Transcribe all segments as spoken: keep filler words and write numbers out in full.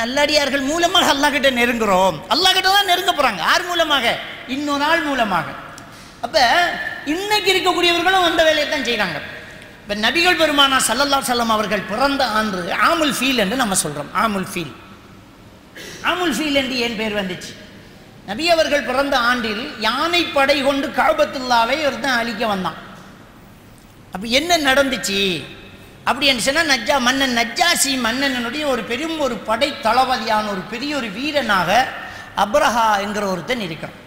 நல்லடியார்கள் மூலமாக அல்லாஹ் கிட்ட நெருங்குறோம். அல்லாஹ் கிட்ட தான் நெருங்க போறாங்க. யார் மூலமாக? இன்னொரு ஆள் மூலமாக. அப்ப இன்னைக்கு இருக்கக்கூடியவர்களும் அந்த வேலையை தான் செய்யறாங்க. இப்ப நபிகள் பெருமானா ஸல்லல்லாஹு அலைஹி வஸல்லம் அவர்கள் பிறந்த ஆண்டு ஆமுல் ஃபீல் என்று நம்ம சொல்றோம். ஆமுல் ஃபீல் ஆமுல் ஃபீல் என்று ஏன் பேர் வந்துச்சு? நபி அவர்கள் பிறந்த ஆண்டில் யானை படை கொண்டு கஅபத்துல்லாவை ஒருத்தன் அழிக்க வந்தான். அப்ப என்ன நடந்துச்சு அப்படின்னு சொன்னா, நஜ்ஜா மன்னன் நஜ்ஜாசி மன்னனுடைய ஒரு பெரும் ஒரு படை தளபதியான ஒரு பெரிய ஒரு வீரனாக அப்ரஹா என்கிற ஒருத்தன் இருக்கிறான்.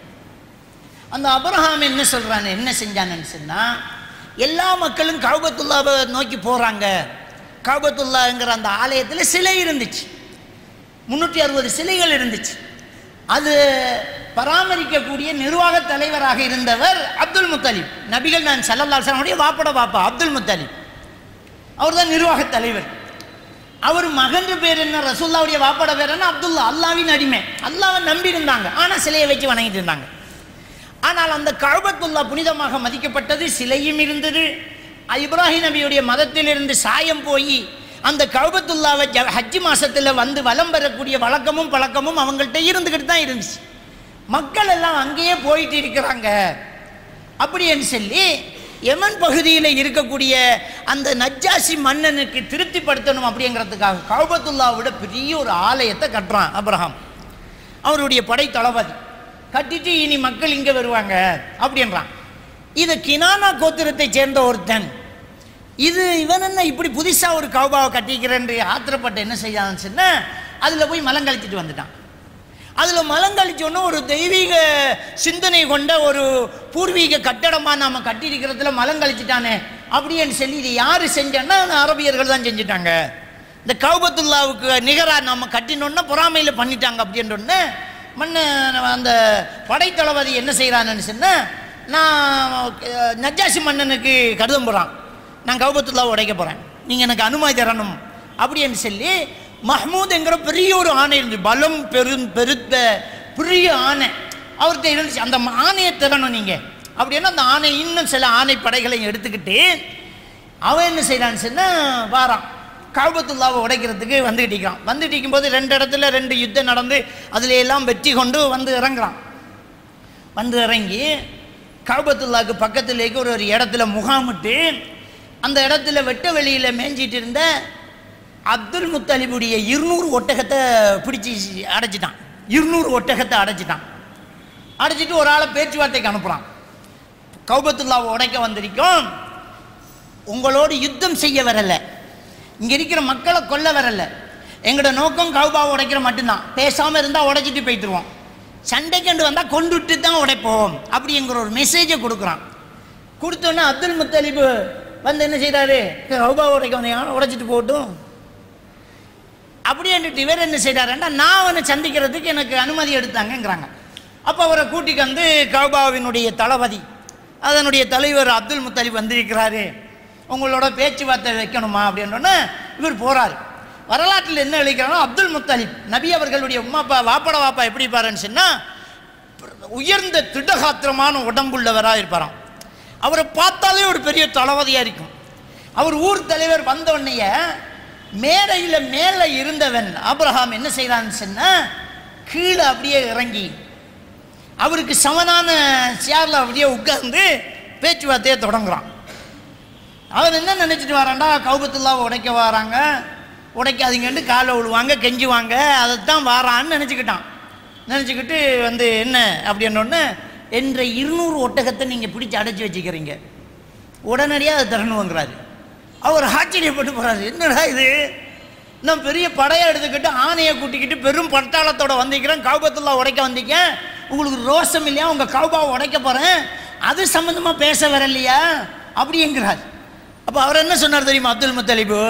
அந்த அப்ரஹாம் என்ன சொல்றான், என்ன செஞ்சான்னு சொன்னா, எல்லா மக்களும் கஅபத்துல்லாவை நோக்கி போறாங்க. கஅபத்துல்லாங்கிற அந்த ஆலயத்தில் சிலை இருந்துச்சு, முன்னூற்றி அறுபது சிலைகள் இருந்துச்சு. அது பராமரிக்கக்கூடிய நிர்வாக தலைவராக இருந்தவர் அப்துல் முத்தலிப். நபிகள் நான் ஸல்லல்லாஹு அலைஹி வஸல்லம் வாப்பட வாப்பா அப்துல் முத்தலிப், அவர் தான் நிர்வாக தலைவர். அவர் மகன் பேர் என்ன, ரசூலுல்லாவுடைய வாப்பட பேர் என்ன, அப்துல்லா. அல்லாவின் அடிமை, அல்லாவை நம்பி இருந்தாங்க. ஆனால் சிலையை வச்சு வணங்கிட்டு இருந்தாங்க. ஆனால் அந்த கஅபத்துல்லா புனிதமாக மதிக்கப்பட்டது, சிலையும் இருந்தது. இப்ராஹிம் நபியுடைய மதத்திலிருந்து சாயம் போய் அந்த கஅபத்துல்லாவை ஹஜ் மாசத்தில் வந்து வலம் பெறக்கூடிய வழக்கமும் பழக்கமும் அவங்கள்ட்ட இருந்துக்கிட்டு தான் இருந்துச்சு. மக்கள் எல்லாம் அங்கேயே போயிட்டு இருக்கிறாங்க. அப்படின்னு சொல்லி யமன் பகுதியில் இருக்கக்கூடிய அந்த நஜ்ஜாசி மன்னனுக்கு திருப்திப்படுத்தணும் அப்படிங்கிறதுக்காக கஅபத்துல்லாவோட பெரிய ஒரு ஆலயத்தை கட்டுறான் அப்ரஹாம். அவருடைய படை தளபதி கட்டிட்டு இனி மக்கள் இங்கே வருவாங்க அப்படின்றான். இது கினானா கோத்திரத்தை சேர்ந்த ஒருத்தன். இது இவன் என்ன இப்படி புதுசாக ஒரு கௌபாவை கட்டிக்கிறேன் ஆத்திரப்பட்டு என்ன செய்யான்னு சொன்னால், அதில் போய் மலம் கழிச்சிட்டு வந்துட்டான். அதில் மலம் கழிச்சோன்னு ஒரு தெய்வீக சிந்தனை கொண்ட ஒரு பூர்வீக கட்டடமாக நாம் கட்டியிருக்கிறதுல மலம் கழிச்சிட்டானே அப்படின்னு சொல்லி, இது யார் செஞ்சோன்னா அரபியர்கள் தான் செஞ்சுட்டாங்க. இந்த கஅபத்துல்லாவுக்கு நிகராக நம்ம கட்டினோன்னா பொறாமையில் பண்ணிட்டாங்க அப்படின்றோன்னு மன்ன அந்த படைத்தளபதி என்ன செய்கிறான்னு சொன்னால், நான் நஜ்ஜாசி மன்னனுக்கு கடிதம் போகிறான், நான் கஅபத்துல்லாவை உடைக்க போகிறேன், நீங்கள் எனக்கு அனுமதி தரணும் அப்படின்னு சொல்லி மஹ்மூத் என்கிற பெரிய ஒரு ஆணை இருந்துச்சு, பலம் பெரும் பெருத்த பெரிய ஆணை அவர்கிட்ட இருந்துச்சு. அந்த ஆணையை தரணும் நீங்கள் அப்படின்னா, அந்த ஆணை இன்னும் சில ஆணை படைகளையும் எடுத்துக்கிட்டு அவன் என்ன செய்கிறான்னு சொன்னால் வாரான், கஅபத்துல்லாவை உடைக்கிறதுக்கு வந்துகிட்டு இருக்கிறான். வந்துட்டு இருக்கும்போது ரெண்டு இடத்துல ரெண்டு யுத்தம் நடந்து அதில் எல்லாம் வெற்றி கொண்டு வந்து இறங்குறான். வந்து இறங்கி கஅபத்துல்லாவுக்கு பக்கத்துலேக்கு ஒரு ஒரு இடத்துல முகாமிட்டு அந்த இடத்துல வெட்ட வெளியில் மேய்ஞ்சிட்டு இருந்த அப்துல் முத்தலிபுடைய இருநூறு ஒட்டகத்தை பிடிச்சி அடைச்சிட்டான். இருநூறு ஒட்டகத்தை அடைச்சிட்டான். அடைச்சிட்டு ஒரு ஆளை பேச்சுவார்த்தைக்கு அனுப்புகிறான். கஅபத்துல்லாவை உடைக்க வந்திருக்கோம், உங்களோடு யுத்தம் செய்ய வரல, இங்கே இருக்கிற மக்களை கொல்ல வரல, எங்களோட நோக்கம் கஅபாவை உடைக்கிற மட்டும்தான், பேசாமல் இருந்தால் உடைச்சிட்டு போய்த்துருவோம், சண்டைக்கண்டு வந்தால் கொண்டுட்டு தான் உடைப்போம் அப்படிங்கிற ஒரு மெசேஜை கொடுக்குறான். கொடுத்தோன்னே அப்துல் முத்தலிபு வந்து என்ன செய்கிறாரு, கஅபாவை உடைக்க வந்தீங்க உடைச்சிட்டு போகட்டும் அப்படின்ட்டு இவர் என்ன செய்கிறாருன்னா, நான் அவனை சந்திக்கிறதுக்கு எனக்கு அனுமதி எடுத்தாங்கங்கிறாங்க. அப்போ அவரை கூட்டிக்கு வந்து கஅபாவினுடைய தளபதி அதனுடைய தலைவர் அப்துல் முத்தலிப் வந்திருக்கிறாரு, உங்களோட பேச்சுவார்த்தை வைக்கணுமா அப்படின்னோடனே இவர் போகிறார். வரலாற்றில் என்ன எழுதிக்கிறாங்கன்னா, அப்துல் முத்தலிப் நபி அவர்களுடைய உம்மாப்பா வாப்பட வாப்பா எப்படி இருப்பாருன்னு சொன்னால், உயர்ந்த திடகாத்திரமான உடம்புள்ளவராக இருப்பாராம். அவரை பார்த்தாலே ஒரு பெரிய தளபதியாக இருக்கும். அவர் ஊர் தலைவர் வந்தோடனேய மேடையில் மேலே இருந்தவன் ஆபிரகாம் என்ன செய்கிறான்னு சொன்னால், கீழே அப்படியே இறங்கி அவருக்கு சமனான சேரில் அப்படியே உட்கார்ந்து பேச்சுவார்த்தையை தொடங்குறான். அவன் என்ன நினச்சிட்டு வரான்டா, கஅபத்துல்லாவை உடைக்க வராங்க, உடைக்காதீங்கன்னு காலை விழுவாங்க கெஞ்சுவாங்க, அதைத்தான் வாரான்னு நினச்சிக்கிட்டான். நினச்சிக்கிட்டு வந்து என்ன அப்படின்னோடனே, என்ற இருநூறு ஒட்டகத்தை நீங்கள் பிடிச்சி அடைச்சி வச்சுக்கிறீங்க, உடனடியாக அதை தரணுங்கிறாரு. அவர் ஆச்சரியப்பட்டு போகிறாரு, என்னடா இது, நான் பெரிய படையை எடுத்துக்கிட்டு ஆணையை கூட்டிக்கிட்டு பெரும் பட்டாளத்தோட வந்திருக்கிறேன், கஅபத்துல்லா உடைக்க வந்தீங்க, உங்களுக்கு ரோஷம் இல்லையா, உங்கள் கஅபாவை உடைக்க போகிறேன், அது சம்மந்தமாக பேச வரலையா அப்படிங்கிறார். அப்போ அவர் என்ன சொன்னார் தெரியுமா அப்துல் முத்தலிபு,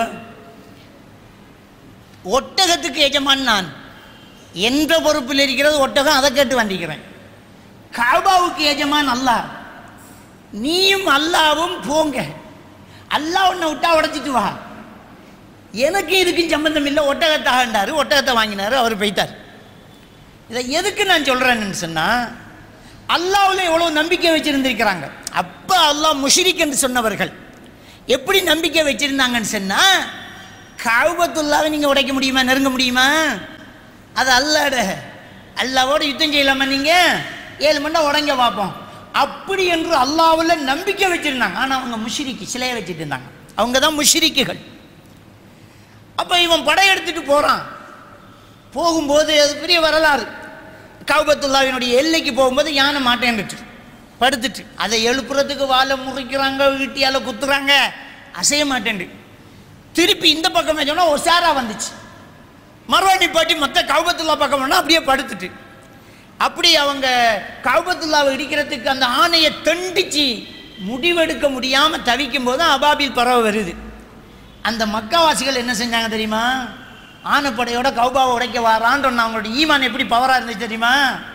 ஒட்டகத்துக்கு எஜமான் நான், என்ற பொறுப்பில் இருக்கிறது ஒட்டகம், அதை கேட்டு வந்திருக்கிறேன். கஅபாவுக்கு எஜமான் அல்லாஹ், நீயும் அல்லாவும் போங்க, அல்லாஹ் உன்னை விட்டா உடைச்சிட்டு வா, எனக்கு இதுக்கும் சம்பந்தம் இல்லை, ஒட்டகத்தாகண்டாரு, ஒட்டகத்தை வாங்கினாரு, அவர் போய்த்தார். இதை எதுக்கு நான் சொல்கிறேன்னு சொன்னால், அல்லாஹ்வுல எவ்வளோ நம்பிக்கை வச்சுருந்துருக்கிறாங்க. அப்போ அல்லாஹ் முஷ்ரிக் என்று சொன்னவர்கள் எப்படி நம்பிக்கை வச்சுருந்தாங்கன்னு சொன்னால், கஅபத்துல்லாவை நீங்கள் உடைக்க முடியுமா, நெருங்க முடியுமா, அது அல்லாட, அல்லாவோட யுத்தம் செய்யலாமா நீங்கள், ஏழு மணி உடங்க பார்ப்போம் அப்படி என்று அல்லாவில் நம்பிக்கை வச்சுருந்தாங்க. ஆனால் அவங்க முஷ்ரிக்கு சிலையை வச்சுட்டு இருந்தாங்க, அவங்க தான் முஷ்ரிக்குகள். அப்போ இவன் படையெடுத்துட்டு போகிறான். போகும்போது அது பெரிய வரலாறு. கஅபத்துல்லாஹ்வினுடைய எல்லைக்கு போகும்போது யானை மாட்டேன்னுட்டு படுத்துட்டு, அதை எழுப்புறதுக்கு வாழை முறிக்கிறாங்க, வீட்டியால் குத்துறாங்க, அசைய மாட்டேன். திருப்பி இந்த பக்கம் சொன்னால் ஒசாரா வந்துச்சு, மறுவாடி பாட்டி மற்ற கஅபத்துல்லா பக்கம் வேணால் அப்படியே படுத்துட்டு, அப்படி அவங்க கஅபத்துல்லாவை இடிக்கிறதுக்கு அந்த ஆணையை தண்டிச்சு முடிவெடுக்க முடியாமல் தவிக்கும் போது அபாபில் பறவை வருது. அந்த மக்காவாசிகள் என்ன செஞ்சாங்க தெரியுமா, ஆனைப்படையோட கௌபாவை உடைக்க வாரான்னு சொன்னா. அவங்களோட ஈமான் எப்படி பவராக இருந்துச்சு தெரியுமா,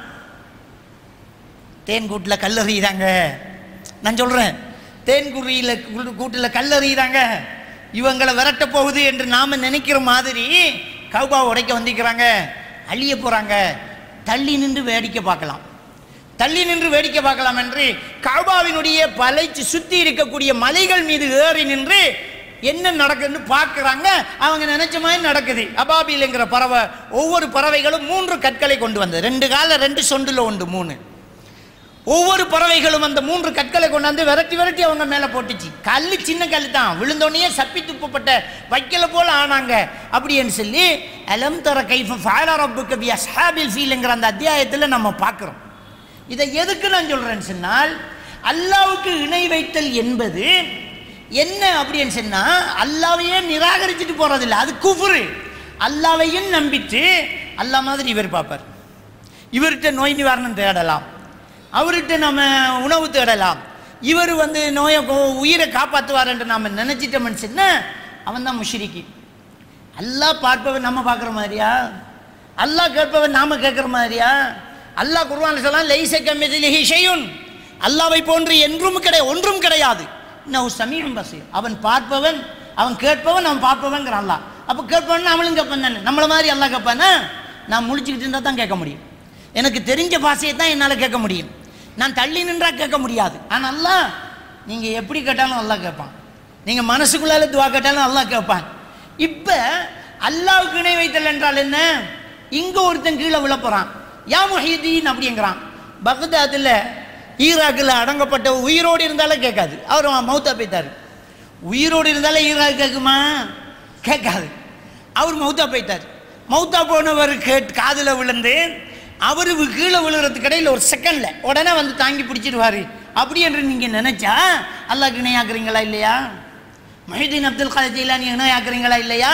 தேன் கூட்டில் கல்லறிகிறாங்க. நான் சொல்கிறேன், தேன் குறியில் கூட்டில் கல்லறிகிறாங்க, இவங்களை விரட்ட போகுது என்று நாம் நினைக்கிற மாதிரி கௌபாவை உடைக்க வந்திருக்கிறாங்க, அழிய போகிறாங்க. தள்ளி நின்று வேடிக்கை பார்க்கலாம், தள்ளி நின்று வேடிக்கை பார்க்கலாம் என்று கஅபாவினுடைய பலைச்சு சுற்றி இருக்கக்கூடிய மலைகள் மீது ஏறி நின்று என்ன நடக்குதுன்னு பார்க்குறாங்க. அவங்க நினைச்ச மாதிரி நடக்குது. அபாபில்ங்கிற பறவை, ஒவ்வொரு பறவைகளும் மூன்று கற்களை கொண்டு வந்தது, ரெண்டு கால ரெண்டு சொண்டில் உண்டு மூணு. ஒவ்வொரு பறவைகளும் அந்த மூன்று கற்களை கொண்டாந்து விரட்டி விரட்டி அவங்க மேலே போட்டுச்சு. கல் சின்ன கல் தான், விழுந்தோடனே சப்பி துப்பப்பட்ட வைக்கல போல ஆனாங்க. அப்படின்னு சொல்லி அலம் தர கைஃப ஃபஅல ரப்புக பி அஸ்ஹாபில் ஃபீல்ங்கிற அந்த அத்தியாயத்தில் நம்ம பார்க்குறோம். இதை எதுக்கு நான் சொல்கிறேன்னு சொன்னால், அல்லாவுக்கு இணை வைத்தல் என்பது என்ன அப்படின்னு சொன்னால், அல்லாவையே நிராகரிச்சுட்டு போகிறதில்லை, அது குஃப்ரு. அல்லாவையும் நம்பிட்டு அல்லா மாதிரி இவர் பார்ப்பார், இவர்கிட்ட நோய் நிவாரணம் தேடலாம், அவர்கிட்ட நம்ம உணவு தேடலாம், இவர் வந்து நோயை உயிரை காப்பாற்றுவார் என்று நாம் நினச்சிட்டோம்னு சொன்னால் அவன் தான் முஷ்ரிக்கி. அல்லாஹ் பார்ப்பவன் நம்ம பார்க்குற மாதிரியா, அல்லாஹ் கேட்பவன் நாம் கேட்குற மாதிரியா? அல்லாஹ் குர்ஆனில் சொல்லலாம், லைஸ கமிஸ்லிஹி ஷைஉன், அல்லாஹ்வை போன்று என்றும் கிடையாது, ஒன்றும் கிடையாது. இன்னஹு ஸமீஉன் பஸீர், அவன் பார்ப்பவன், அவன் கேட்பவன், அவன் பார்ப்பவன்கிற அல்லாஹ். அப்போ கேட்பவன் அவளும் கேட்பான் தானே, நம்மளை மாதிரி அல்லாஹ் கேட்பானா? நான் முழிச்சுக்கிட்டு இருந்தால் தான் கேட்க முடியும், எனக்கு தெரிஞ்ச பாஷையை தான் என்னால் கேட்க முடியும், நான் தள்ளி நின்றா கேட்க முடியாது. ஆனால் அல்லாஹ் நீங்கள் எப்படி கேட்டாலும் அல்லாஹ் கேட்பான், நீங்கள் மனசுக்குள்ளால துவா கேட்டாலும் அல்லாஹ் கேட்பான். இப்போ அல்லாஹ்வுக்கு இணை வைத்தல் என்றால் என்ன? இங்கே ஒருத்தன் கீழே விழ போகிறான், யா முஹிதீன் அப்படிங்கிறான். பக்தாதில் ஈராக்கில் அடங்கப்பட்ட உயிரோடு இருந்தாலும் கேட்காது, அவர் மௌத்தா போய்த்தார். உயிரோடு இருந்தாலும் ஈராக் கேட்குமா? கேட்காது, அவர் மௌத்தா போய்த்தார். மௌத்தா போனவர் கேட் காதில் விழுந்து அவர் கீழே விழுகிறதுக்கு இடையில் ஒரு செகண்டில் உடனே வந்து தாங்கி பிடிச்சிடுவார். அப்படி என்று நீங்கள் நினச்சா அல்லாஹ்க்கு இணையாக்குறீங்களா இல்லையா? முஹிதீன் அப்துல் காதர் ஜீலானி இணையாக்குறீங்களா இல்லையா?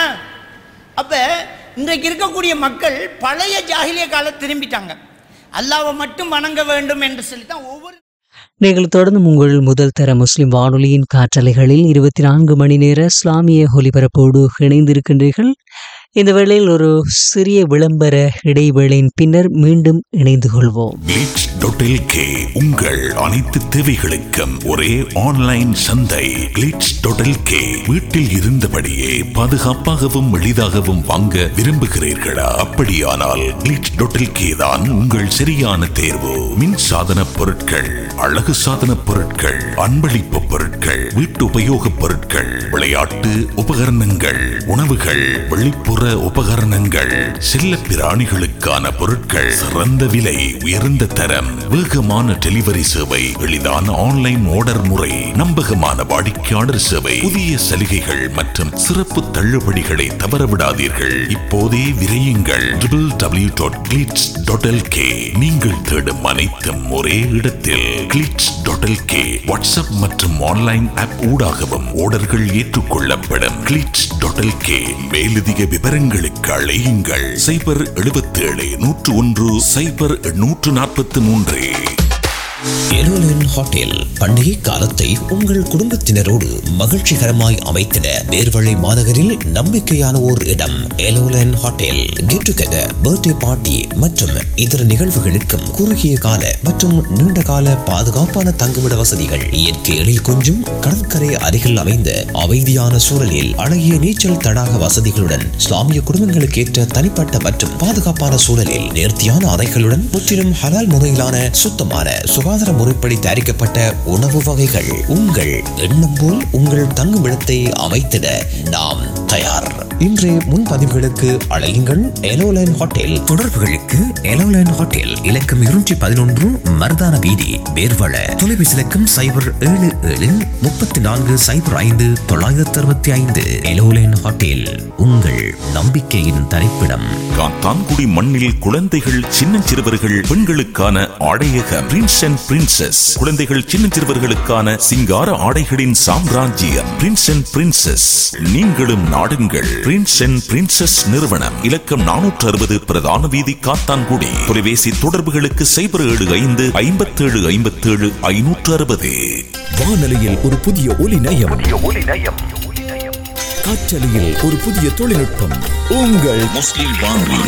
அப்போ இன்றைக்கு இருக்கக்கூடிய மக்கள் பழைய ஜாஹிலிய காலம் திரும்பிட்டாங்க, அல்லாஹ்வை மட்டும் வணங்க வேண்டும் என்று சொல்லித்தான் ஒவ்வொரு. நீங்கள் தொடர்ந்து உங்கள் முதல் தர முஸ்லிம் வானொலியின் காற்றலைகளில் இருபத்தி நான்கு மணி நேர இஸ்லாமிய ஒலிபரப்போடு இணைந்திருக்கின்றீர்கள். இந்த வேளையில் ஒரு சிறிய விளம்பர இடைவேளையின் பின்னர் மீண்டும் இணைந்து கொள்வோம். கிளிட்ஸ் டாட் எல் கே உங்கள் அனைத்து தேவைகளுக்கும் ஒரே ஆன்லைன் சந்தை. கிளிட்ஸ் டாட் எல் கே வீட்டில் இருந்தபடியே பாதுகாப்பாகவும் எளிதாகவும் வாங்க விரும்புகிறீர்களா? அப்படியானால் கிளிட்ஸ் டாட் எல் கே தான் உங்கள் சரியான தேர்வு. மின் சாதன பொருட்கள், அழகு சாதன பொருட்கள், அன்பளிப்பு பொருட்கள், வீட்டு உபயோக பொருட்கள், விளையாட்டு உபகரணங்கள், உணவுகள், வெளிப்புற உபகரணங்கள், செல்ல பிராணிகளுக்கான பொருட்கள், சிறந்த விலை, உயர்ந்த தரம், வேகமான டெலிவரி சேவை, எளிதான ஆன்லைன் ஆர்டர் முறை, நம்பகமான வாடிக்கையாளர் சேவை, புதிய சலுகைகள் மற்றும் சிறப்பு தள்ளுபடிகளை தவறவிடாதீர்கள். இப்போதே விரையுங்கள் W W W dot glitz dot L K. நீங்கள் தேடும் அனைத்தும் ஒரே இடத்தில். Glitz dot L K WhatsApp மற்றும் ஆன்லைன் ஆப் ஊடாகவும் ஆர்டர்கள் ஏற்றுக்கொள்ளப்படும். Glitz dot L K. மேலதிக விவரங்களுக்கு அழையுங்கள் சைபர் எழுபத்தி ஏழு நூற்று ஒன்று சைபர் நூற்று நாற்பத்தி மூன்று. எலோலன் ஹோட்டல் பண்டிகை காலத்தை உங்கள் குடும்பத்தினரோடு மகிழ்ச்சிகரமாய் அமைத்திட வேர்வழி மாநகரில் நம்பிக்கையான ஓர் இடம். எலோலன் hotel get together, birthday party மற்றும் இதர நிகழ்வுகளுக்கும் குறுகிய கால மற்றும் நீண்ட கால பாதுகாப்பான தங்குமிட வசதிகள், இயற்கை எழில் கொஞ்சும் கடற்கரை அருகில் அமைந்த அமைதியான சூழலில் அழகிய நீச்சல் தடாக வசதிகளுடன், இஸ்லாமிய குடும்பங்களுக்கு ஏற்ற தனிப்பட்ட மற்றும் பாதுகாப்பான சூழலில் நேர்த்தியான அறைகளுடன், முற்றிலும் ஹலால் முறையிலான சுத்தமான சுகா சுகாதார முறைப்படி தயாரிக்கப்பட்ட உணவு வகைகள். உங்கள் எண்ணம் போல் உங்கள் தங்குமிடத்தை அமைத்திட நாம் தயார். இன்றைய முன்பதிவுகளுக்கு அழையுங்கள் எலோலைன் ஹோட்டல். தொடர்புகளுக்கு எலோலைன் ஹோட்டல் இலக்கம் இருநூற்றி பதினொன்று மருதான வீதி, வேர்வள. தொலைபேசி இலக்கம் சைபர் ஏழு ஏழு முப்பத்தி நான்கு சைபர் ஐந்து தொள்ளாயிரத்தி அறுபத்தி ஐந்து. எலோலைன் ஹோட்டல், உங்கள் நம்பிக்கையின் தரிப்பிடம். காத்தான்குடி மண்ணில் குழந்தைகள், சின்னஞ்சிறுவர்கள், பெண்களுக்கான ஆடையக பிரின்ஸ் அண்ட் பிரின்சஸ். குழந்தைகள், சின்னஞ்சிறுவர்களுக்கான சிங்கார ஆடைகளின் சாம்ராஜ்யம் பிரின்ஸ் அண்ட் பிரின்சஸ். நீங்களும் நாடுங்கள் பிரின்ஸ் அண்ட் பிரின்சஸ் நிறுவனம். இலக்கம் நானூற்று அறுபது பிரதான வீதி, காத்தான்குடி. தொலைபேசி தொடர்புகளுக்கு சைபர் ஏழு ஐந்து ஐம்பத்தி ஏழு ஐம்பத்தி ஏழு ஐநூற்று அறுபது. வானொலியில் ஒரு புதிய ஒலி நயம், காற்றலையில் ஒரு புதிய தொழில்நுட்பம். உங்கள் முஸ்லிம் வானொலி.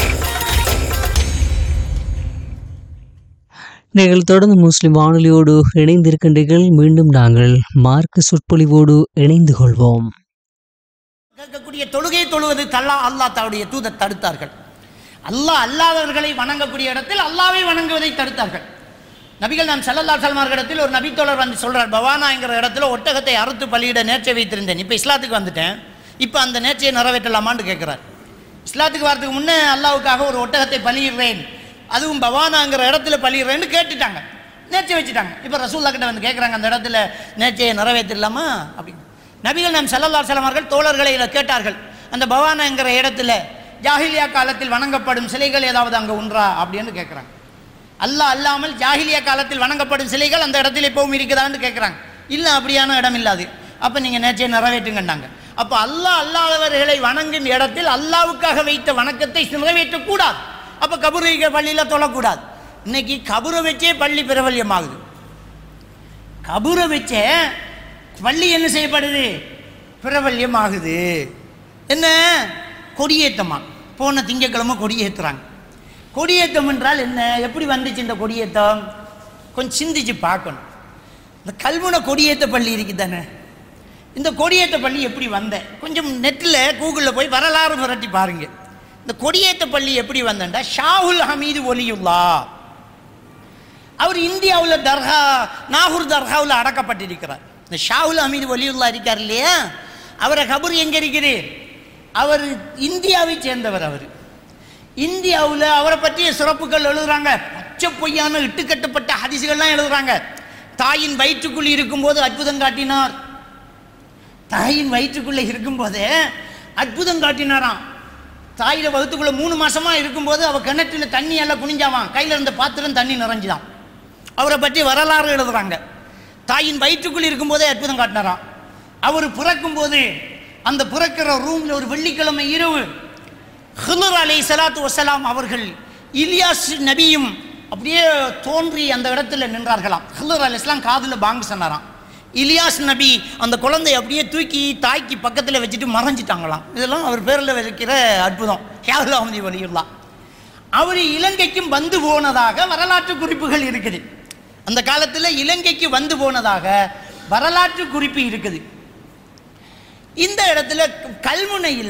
நீங்கள் தொடர்ந்து முஸ்லிம் வானொலியோடு இணைந்திருக்கின்றீர்கள். மீண்டும் நாங்கள் மார்க்க சொற்பொழிவோடு இணைந்து கொள்வோம். கேட்கக்கூடிய தொழுகையை தொழுவது தல்லா அல்லாஹ் தன்னுடைய தூதர் தடுத்தார்கள். அல்லாஹ் அல்லாதவர்களை வணங்கக்கூடிய இடத்தில் அல்லாஹ்வை வணங்குவதை தடுத்தார்கள். நபிகள் நாம் ஸல்லல்லாஹு அலைஹி வஸல்லம் இடத்தில் ஒரு நபித்தோழர் வந்து சொல்றார், பவானாங்கிற இடத்துல ஒட்டகத்தை அறுத்து பலியிட நேர்ச்சை வைத்திருந்தேன், இப்போ இஸ்லாத்துக்கு வந்துட்டேன், இப்போ அந்த நேர்ச்சையை நிறைவேற்றலாமான்னு கேட்கிறார். இஸ்லாத்துக்கு வரதுக்கு முன்னே அல்லாஹ்வுக்காக ஒரு ஒட்டகத்தை பலியிடுறேன், அதுவும் பவானாங்கிற இடத்துல பலியிடுறேன்னு கேட்டுட்டாங்க, நேர்ச்சை வச்சுட்டாங்க. இப்போ ரசூலுல்லாஹ் கிட்ட வந்து கேட்குறாங்க, அந்த இடத்துல நேர்ச்சையை நிறைவேற்றலாமா அப்படின்னு. நபிகள் நாம் ஸல்லல்லாஹு அலைஹி வஸல்லம் அவர்கள் தோழர்களை கேட்டார்கள், அந்த பவானாங்கிற இடத்துல ஜாஹிலியா காலத்தில் வணங்கப்படும் சிலைகள் ஏதாவது அங்கே உண்டா அப்படின்னு கேட்குறாங்க. அல்லாஹ் அல்லாமல் ஜாஹிலியா காலத்தில் வணங்கப்படும் சிலைகள் அந்த இடத்துல எப்பவும் இருக்குதான்னு கேட்குறாங்க. இல்லை, அப்படியான இடம் இல்லாது. அப்போ நீங்கள் நேர்ச்சையை நிறைவேற்றுங்கன்னாங்க. அப்போ அல்லாஹ் அல்லாதவர்களை வணங்கும் இடத்தில் அல்லாவுக்காக வைத்த வணக்கத்தை நிறைவேற்றக்கூடாது. அப்போ கபூர் வைக்கிற பள்ளியில் தொழக்கூடாது. இன்னைக்கு கபூரை வச்சே பள்ளி பிரபல்யமாகுது. கபூரை வச்சே பள்ளி என்ன செய்யப்படுது, பிரபல்யமாகுது. என்ன கொடியேற்றமா? போன திங்கக்கிழமை கொடியேற்றுறாங்க. கொடியேற்றம் என்றால் என்ன, எப்படி வந்துச்சு இந்த கொடியேற்றம்? கொஞ்சம் சிந்திச்சு பார்க்கணும். இந்த கல்முனை கொடியேற்ற பள்ளி இருக்குது தானே, இந்த கொடியேற்ற பள்ளி எப்படி வந்த, கொஞ்சம் நெட்டில் கூகுளில் போய் வரலாறு புரட்டி பாருங்க. இந்த கொடியேற்ற பள்ளி எப்படி வந்தேன்டா, ஷாஹுல் ஹமீது ஒலியுல்லா அவர் இந்தியாவில் தர்கா, நாகூர் தர்காவில் அடக்கப்பட்டிருக்கிறார். இந்த ஷாஹுல் ஹமீது ஒலியுல்லா இருக்கார் இல்லையா, அவரை கபூர் எங்கே இருக்குது? அவர் இந்தியாவை சேர்ந்தவர். அவர் இந்தியாவில் அவரை பற்றிய சிறப்புகள் எழுதுறாங்க. பச்சை பொய்யான இட்டுக்கட்டப்பட்ட ஹதீஸ்கள்லாம் எழுதுறாங்க. தாயின் வயிற்றுக்குள் இருக்கும்போது அற்புதம் காட்டினார், தாயின் வயிற்றுக்குள்ளே இருக்கும்போதே அற்புதம் காட்டினாராம். தாயில வகுத்துக்குள்ள மூணு மாசமா இருக்கும்போது அவள் கிணற்றில் தண்ணி எல்லாம் குனிஞ்சாவான், கையில் இருந்த பாத்திரம் தண்ணி நிறைஞ்சுதான். அவரை பற்றி வரலாறு எழுதுறாங்க. தாயின் வயிற்றுக்குள் இருக்கும்போதே அற்புதம் காட்டினாராம். அவர் பிறக்கும் போது அந்த பிறக்கிற ரூம்ல ஒரு வெள்ளிக்கிழமை இரவு ஹிலர் அலைஹிஸ்ஸலாத்து வஸ்ஸலாம் அவர்கள் இலியாஸ் நபியும் அப்படியே தோன்றி அந்த இடத்துல நின்றார்களாம். ஹிலர் அலைஹிஸ்ஸலாம் காதுல பாங்கு சொன்னாராம். இலியாஸ் நபி அந்த குழந்தை அப்படியே தூக்கி தாய்க்கு பக்கத்தில் வச்சுட்டு மறைஞ்சிட்டாங்களாம். இதெல்லாம் அவர் பேரில் வைக்கிற அற்புதம். ஷாஹுல் ஹமீது வலியுல்லா அவர் இலங்கைக்கும் வந்து போனதாக வரலாற்று குறிப்புகள் இருக்குது. அந்த காலத்தில் இலங்கைக்கு வந்து போனதாக வரலாற்று குறிப்பு இருக்குது. இந்த இடத்துல கல்முனையில்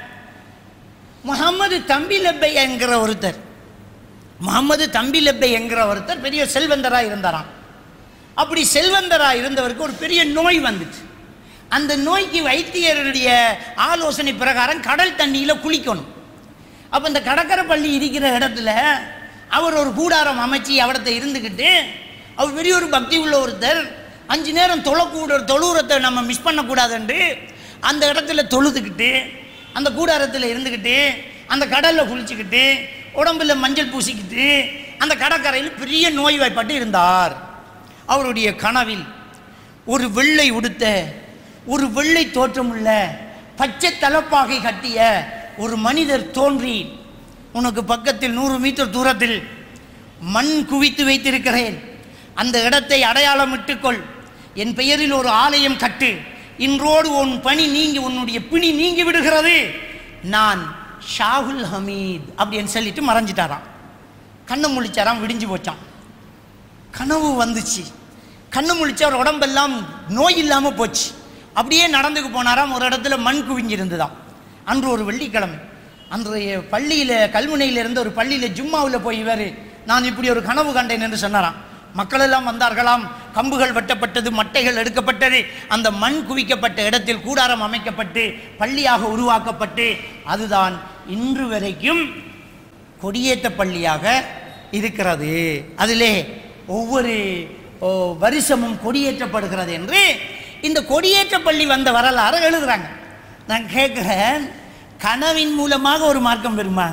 முகமது தம்பி லப்பை என்கிற ஒருத்தர் முகமது தம்பி லப்பை என்கிற ஒருத்தர் பெரிய செல்வந்தராக இருந்தாராம். அப்படி செல்வந்தராக இருந்தவருக்கு ஒரு பெரிய நோய் வந்துச்சு. அந்த நோய்க்கு வைத்தியருடைய ஆலோசனை பிரகாரம் கடல் தண்ணியில் குளிக்கணும். அப்போ இந்த கடற்கரை பள்ளி இருக்கிற இடத்துல அவர் ஒரு கூடாரம் அமைச்சு அவடத்தை இருந்துக்கிட்டு, அவர் பெரிய ஒரு பக்தி உள்ள ஒருத்தர், அஞ்சு நேரம் தொழக்கூட தொழுறத்தை நம்ம மிஸ் பண்ணக்கூடாதுன்று அந்த இடத்துல தொழுதுக்கிட்டு அந்த கூடாரத்தில் இருந்துக்கிட்டு அந்த கடலில் குளிச்சுக்கிட்டு உடம்புல மஞ்சள் பூசிக்கிட்டு அந்த கடற்கரையில் பெரிய நோய்வாய்ப்பட்டு இருந்தார். அவருடைய கனவில் ஒரு வெள்ளை உடுத்த, ஒரு வெள்ளை தோற்றமுள்ள, பச்சை தலப்பாகை கட்டிய ஒரு மனிதர் தோன்றி, உனக்கு பக்கத்தில் நூறு மீட்டர் தூரத்தில் மண் குவித்து வைத்திருக்கிறேன், அந்த இடத்தை அடையாளமிட்டுக்கொள், என் பெயரில் ஒரு ஆலயம் கட்டு, இன்றோடு உன் பணி நீங்கி உன்னுடைய பிணி நீங்கி விடுகிறது, நான் ஷாஹுல் ஹமீத் அப்படின்னு சொல்லிட்டு மறைஞ்சிட்டாராம். கண்ணை முழிச்சாராம், விடிஞ்சு போச்சான். கனவு வந்துச்சு. கண்ணு முழிச்சு அவர் உடம்பெல்லாம் நோய் இல்லாமல் போச்சு. அப்படியே நடந்துக்கு போனாராம். ஒரு இடத்துல மண் குவிஞ்சிருந்துதான். அன்று ஒரு வெள்ளிக்கிழமை அன்றைய பள்ளியில் கல்முனையில் இருந்த ஒரு பள்ளியில் ஜும்மாவில் போய் இவர் நான் இப்படி ஒரு கனவு கண்டேன் என்று சொன்னாராம். மக்கள் எல்லாம் வந்தார்களாம். கம்புகள் வெட்டப்பட்டது, மட்டைகள் எடுக்கப்பட்டது, அந்த மண் குவிக்கப்பட்ட இடத்தில் கூடாரம் அமைக்கப்பட்டு பள்ளியாக உருவாக்கப்பட்டு அதுதான் இன்று வரைக்கும் கொடியேற்ற பள்ளியாக இருக்கிறது. அதிலே ஒவ்வொரு வருஷமும் கொடியேற்றப்படுகிறது என்று இந்த கொடியேற்ற பள்ளி வந்த வரலாறு எழுதுறாங்க. நான் கேட்குறேன், கனவின் மூலமாக ஒரு மார்க்கம் வருமா?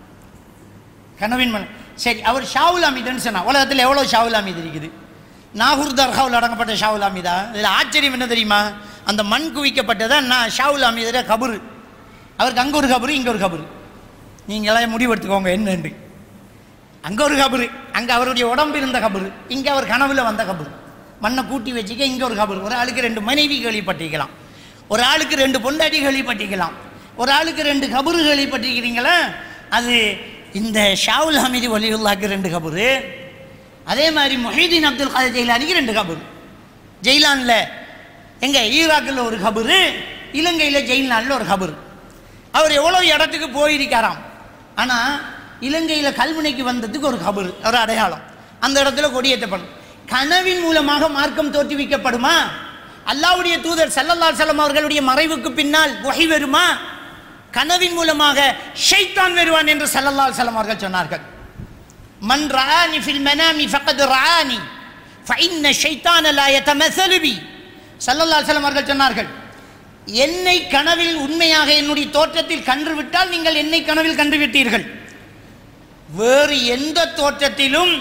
கனவின் மூலம் சரி, அவர் ஷாவுல் அமீதுன்னு சொன்னா. உலகத்தில் எவ்வளோ ஷாவுல் அமீது இருக்குது? நாகூர் தர்காவில் அடங்கப்பட்ட ஷாவுல் அமீதா? இதில் ஆச்சரியம் என்ன தெரியுமா? அந்த மண் குவிக்கப்பட்டதான் நான் ஷாவுல் அமீதுடைய கபரு. அவருக்கு அங்கே ஒரு கபரு, இங்கே ஒரு கபரு. நீங்களாம் முடிவெடுத்துக்கோங்க என்னென்று. அங்கே ஒரு கபரு, அங்கே அவருடைய உடம்பு இருந்த கபரு, இங்கே அவர் கனவுல வந்த கபரு. மண்ணை கூட்டி வச்சுக்க இங்கே ஒரு கபரு. ஒரு ஆளுக்கு ரெண்டு மனைவி கேள்விப்பட்டிருக்கலாம், ஒரு ஆளுக்கு ரெண்டு பொண்டாட்டி கேள்விப்பட்டிருக்கலாம், ஒரு ஆளுக்கு ரெண்டு கபரு கேள்விப்பட்டிருக்கிறீங்களா? அது இந்த ஷாவுல் ஹமீது வலியுல்லாக்கு ரெண்டு கபரு. அதே மாதிரி முஹீதீன் அப்துல் காதர் ஜெயிலானிக்கு ரெண்டு கபரு. ஜெயிலானில் எங்கே ஈராக்கில் ஒரு கபரு, இலங்கையில் ஜெயிலானில் ஒரு கபரு. அவர் எவ்வளோ இடத்துக்கு போயிருக்காராம். ஆனால் இலங்கையில் கல்முனைக்கு வந்ததுக்கு ஒரு கபரு, ஒரு அடையாளம். அந்த இடத்துல கொடியேற்றப்படும். கனவின் மூலமாக மார்க்கம் தோற்றுவிக்கப்படுமா? அல்லாஹ்வுடைய தூதர் ஸல்லல்லாஹு அலைஹி வஸல்லம் அவர்களுடைய மறைவுக்கு பின்னால் வஹி வருமா? கனவின் மூலமாக ஷைத்தான் வருவான் என்று ஸல்லல்லாஹு அலைஹி வஸல்லம் அவர்கள் சொன்னார்கள். மன் ரஆனி ஃபில் மனாமி ஃபகத் ரஆனி ஃபஇன்ன ஷைத்தான லா யதமஸலு பி. ஸல்லல்லாஹு அலைஹி வஸல்லம் அவர்கள் சொன்னார்கள், என்னை கனவில் உண்மையாக என்னுடைய தோற்றத்தில் கண்டு விட்டால் நீங்கள் என்னை கனவில் கண்டு விட்டீர்கள். வேறு எந்த தோற்றத்திலும்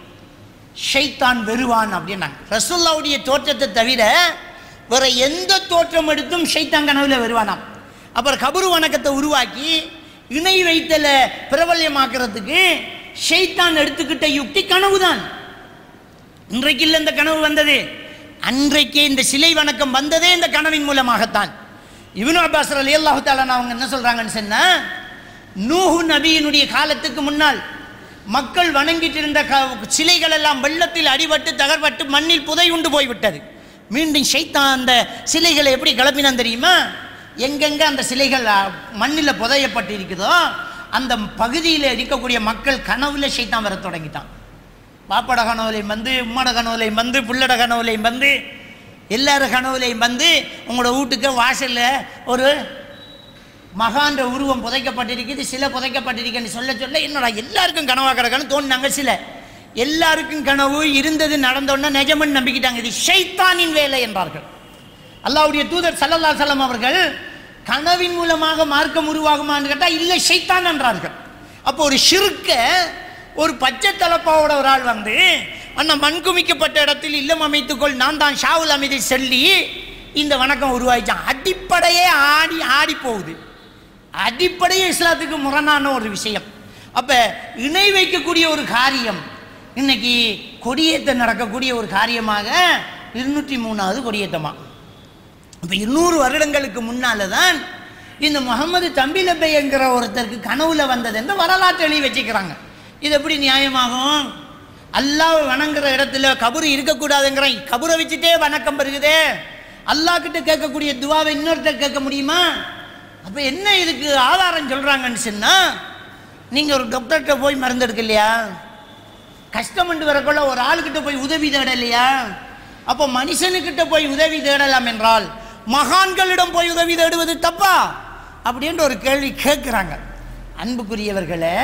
ஷைத்தான் வருவான் அப்படின்னாங்க. ரசூலுல்லாஹ்வுடைய தோற்றத்தை தவிர வேற எந்த தோற்றம் எடுத்தும் ஷைத்தான் கனவுல வருவானாம். அப்புறம் கபரு வணக்கத்தை உருவாக்கி இணை வைத்தல பிரபல்யமாக்குறதுக்கு ஷைத்தான் எடுத்துக்கிட்ட யுக்தி கனவு தான். இன்றைக்கு இல்லை இந்த கனவு வந்தது, அன்றைக்கே இந்த சிலை வணக்கம் வந்ததே இந்த கனவின் மூலமாகத்தான். இப்னு அப்பாஸ் ரலியல்லாஹு தஆலா அவங்க என்ன சொல்றாங்கன்னு சொன்னா, நூஹு நபியினுடைய காலத்துக்கு முன்னால் மக்கள் வணங்கிட்டு இருந்த சிலைகள் எல்லாம் வெள்ளத்தில் அடிபட்டு தகர்பட்டு மண்ணில் புதை உண்டு போய்விட்டது. மீண்டும் ஷைத்தான் அந்த சிலைகளை எப்படி கிளப்பினான் தெரியுமா? எங்கெங்க அந்த சிலைகள் மண்ணில் புதையப்பட்டு இருக்குதோ அந்த பகுதியில் இருக்கக்கூடிய மக்கள் கனவுல ஷைத்தான் வர தொடங்கிட்டான். பாப்பட கனவுலையும் வந்து, உம்மட கனவுலையும் வந்து, புள்ளட கனவுலையும் வந்து, எல்லார கனவுலையும் வந்து உங்களோட வீட்டுக்கு வாசலில் ஒரு மகான்ற உருவம் புதைக்கப்பட்டிருக்குது, சில புதைக்கப்பட்டிருக்குன்னு சொல்ல சொல்ல என்னடா எல்லாருக்கும் கனவாக கிடக்கன்னு தோணுனாங்க. சில எல்லாருக்கும் கனவு இருந்தது நடந்தோன்னா நிஜமன் நம்பிக்கிட்டாங்க. இது ஷைத்தானின் வேலை என்றார்கள். அல்லாஹ்வுடைய தூதர் ஸல்லல்லாஹு அலைஹி வஸல்லம் அவர்கள் கனவின் மூலமாக மார்க்கம் உருவாகுமான்னு கேட்டால் இல்லை, ஷைத்தான் என்றார்கள். அப்போ ஒரு ஷிர்க்க ஒரு பச்சை தலப்பாவோட ஒரு ஆள் வந்து அண்ணா மண்குமிக்கப்பட்ட இடத்தில் இல்லம் அமைத்துக்கொள், நான் தான் ஷாவுல் அமீதை சொல்லி இந்த வணக்கம் உருவாயிச்சான். அடிப்படையே ஆடி ஆடி போகுது. அடிப்படையே இஸ்லாத்துக்கு முரணான ஒரு விஷயம். அப்போ இணை வைக்கக்கூடிய ஒரு காரியம் இன்னைக்கு கொடியேற்ற நடக்கக்கூடிய ஒரு காரியமாக இருநூற்றி மூணாவது கொடியேற்றமா. இப்போ இருநூறு வருடங்களுக்கு முன்னால தான் இந்த முகமது தம்பிலப்பை என்கிற ஒருத்தருக்கு கனவுல வந்தது என்று வரலாற்று எழுதி வச்சுக்கிறாங்க. இது எப்படி நியாயமாகும்? அல்லாஹ் வணங்குற இடத்துல கபரு இருக்கக்கூடாதுங்கிற கபரை வச்சுட்டே வணக்கம் பெறுகுதே. அல்லாஹ் கிட்ட கேட்கக்கூடிய துவாவை இன்னொருத்தர் கேட்க முடியுமா? அப்போ என்ன இதுக்கு ஆதாரம் சொல்கிறாங்கன்னு சொன்னால், நீங்கள் ஒரு டாக்டர்கிட்ட போய் மருந்து எடுக்க இல்லையா, கஷ்டமண்டு வரக்குள்ள ஒரு ஆளுக்கிட்ட போய் உதவி தேட இல்லையா? அப்போ மனுஷனுக்கிட்ட போய் உதவி தேடலாம் என்றால் மகான்களிடம் போய் உதவி தேடுவது தப்பா அப்படின்ற ஒரு கேள்வி கேட்குறாங்க. அன்புக்குரியவர்களே,